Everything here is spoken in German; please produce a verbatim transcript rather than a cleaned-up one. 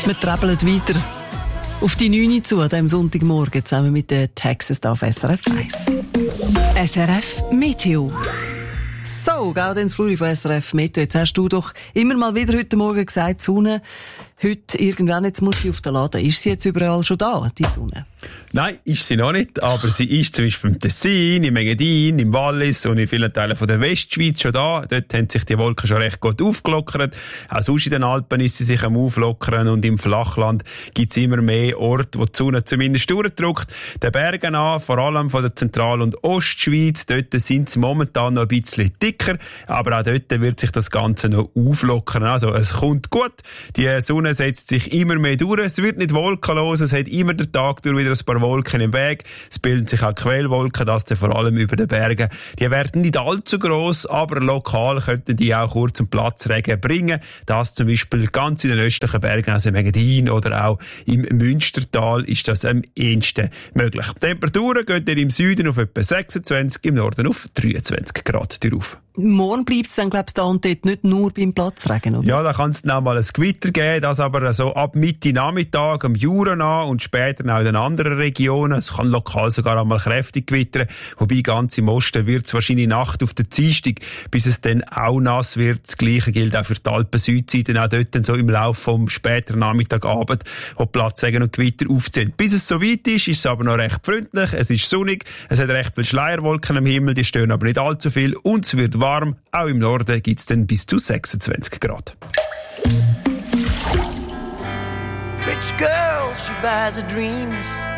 Wir trabbeln weiter auf die neun zu, an diesem Sonntagmorgen, zusammen mit den Texas auf S R F eins. S R F Meteo. So, Gaudenz Fluri von S R F Meteo. Jetzt hast du doch immer mal wieder heute Morgen gesagt, die Sonne, heute irgendwann, jetzt muss sie auf der Lade. Ist sie jetzt überall schon da, die Sonne? Nein, ist sie noch nicht, aber sie ist zum Beispiel im Tessin, im Engadin, im Wallis und in vielen Teilen von der Westschweiz schon da. Dort haben sich die Wolken schon recht gut aufgelockert. Auch sonst in den Alpen ist sie sich am Auflockern und im Flachland gibt es immer mehr Orte, wo die Sonne zumindest durchdrückt. Den Bergen an, vor allem von der Zentral- und Ostschweiz, dort sind sie momentan noch ein bisschen dicker, aber auch dort wird sich das Ganze noch auflockern. Also es kommt gut, die Sonne setzt sich immer mehr durch, es wird nicht wolkenlos, es hat immer den Tag durch wieder ein paar Wolken im Weg. Es bilden sich auch Quellwolken, das dann vor allem über den Bergen. Die werden nicht allzu gross, aber lokal könnten die auch kurz einen Platzregen bringen. Das zum Beispiel ganz in den östlichen Bergen, also im Engadin oder auch im Münstertal, ist das am ehesten möglich. Die Temperaturen gehen dann im Süden auf etwa sechsundzwanzig, im Norden auf dreiundzwanzig Grad drauf. Morgen bleibt es dann, glaube ich, da und dort nicht nur beim Platzregen, oder? Ja, da kann es dann auch mal ein Gewitter geben, das aber so ab Mitte Nachmittag am Jura an und später auch in den anderen Regionen. Es kann lokal sogar einmal kräftig gewittern, wobei ganz im Osten wird es wahrscheinlich Nacht auf der Dienstag, bis es dann auch nass wird. Das Gleiche gilt auch für die Alpen-Südseite, auch dort dann so im Laufe vom späteren Nachmittagabend, wo Platzregen und Gewitter aufziehen. Bis es so weit ist, ist es aber noch recht freundlich, es ist sonnig, es hat recht viele Schleierwolken am Himmel, die stören aber nicht allzu viel und es wird warm. Auch im Norden gibt es dann bis zu sechsundzwanzig Grad. Rich girl, she buys her dreams.